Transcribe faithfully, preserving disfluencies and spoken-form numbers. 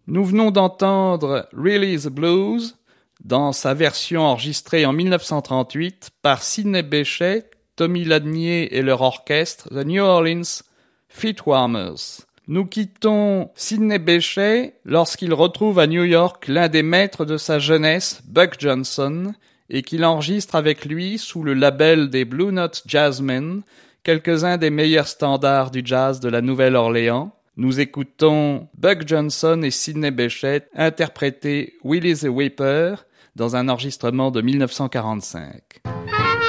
Nous venons d'entendre Really the Blues dans sa version enregistrée en dix-neuf cent trente-huit par Sidney Bechet, Tommy Ladnier et leur orchestre The New Orleans Feetwarmers. Nous quittons Sidney Bechet lorsqu'il retrouve à New York l'un des maîtres de sa jeunesse, Buck Johnson, et qu'il enregistre avec lui sous le label des Blue Note Jazzmen quelques-uns des meilleurs standards du jazz de la Nouvelle-Orléans. Nous écoutons Buck Johnson et Sidney Bechet interpréter Willie the Whipper dans un enregistrement de dix-neuf cent quarante-cinq.